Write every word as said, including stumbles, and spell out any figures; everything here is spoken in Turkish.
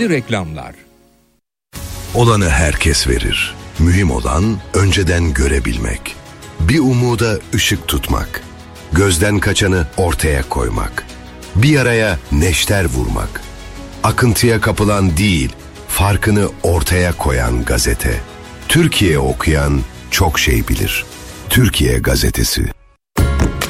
İlgili reklamlar. Olanı herkes verir. Mühim olan önceden görebilmek. Bir umuda ışık tutmak. Gözden kaçanı ortaya koymak. Bir yaraya neşter vurmak. Akıntıya kapılan değil, farkını ortaya koyan gazete. Türkiye okuyan çok şey bilir. Türkiye Gazetesi.